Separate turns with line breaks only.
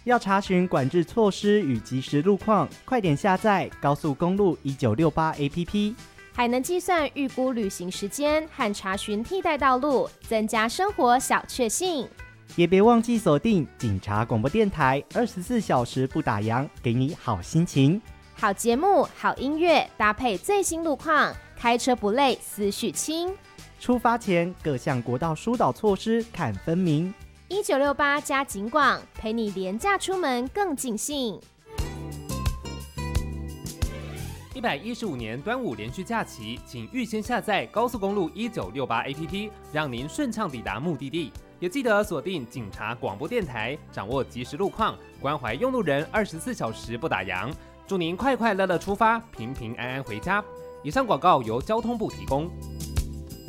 要查询管制措施与即时路况，快点下载高速公路1968 APP，
还能计算预估旅行时间和查询替代道路，增加生活小确幸。
也别忘记锁定警察广播电台，24小时不打烊，给你好心情。
好节目、好音乐，搭配最新路况，开车不累，思绪轻。
出发前各项国道疏导措施看分明。
1968加警广，陪你廉价出门更尽兴。
115年端午连续假期，请预先下载高速公路1968 APP， 让您顺畅抵达目的地。也记得锁定警察广播电台，掌握即时路况，关怀用路人，24小时不打烊。祝您快快乐乐出发，平平安安回家。以上广告由交通部提供。